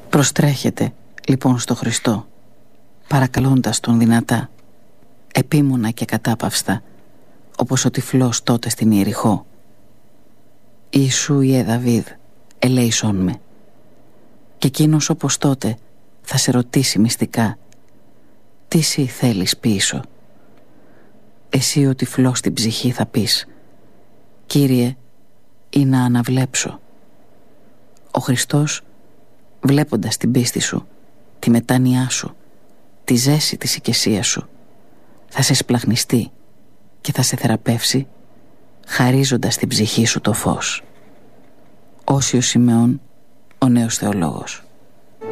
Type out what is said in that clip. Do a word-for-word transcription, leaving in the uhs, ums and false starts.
Προστρέχετε λοιπόν στο Χριστό, παρακαλώντας τον δυνατά, επίμονα και κατάπαυστα, όπως ο τυφλός τότε στην Ιεριχώ. Ιησού Ιε Δαβίδ, ελέησόν με. Και εκείνος όπως τότε θα σε ρωτήσει μυστικά, τι σύ θέλεις πίσω. Εσύ ο τυφλός στην ψυχή θα πεις, Κύριε, ή να αναβλέψω. Ο Χριστός, βλέποντας την πίστη σου, τη μετάνοιά σου, τη ζέση της οικεσίας σου, θα σε σπλαχνιστεί και θα σε θεραπεύσει, χαρίζοντας την ψυχή σου το φως. Όσιος Σιμεών, ο νέος θεολόγος.